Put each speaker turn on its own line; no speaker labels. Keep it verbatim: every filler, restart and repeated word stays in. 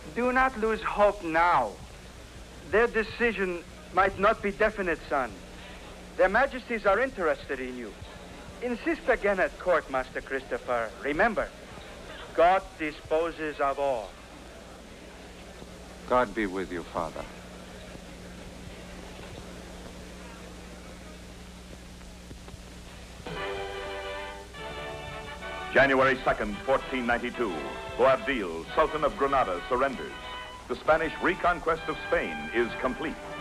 Do not lose hope now. Their decision might not be definite, son. Their Majesties are interested in you. Insist again at court, Master Christopher. Remember, God disposes of all.
God be with you, Father.
January second, fourteen ninety-two, Boabdil, Sultan of Granada, surrenders. The Spanish reconquest of Spain is complete.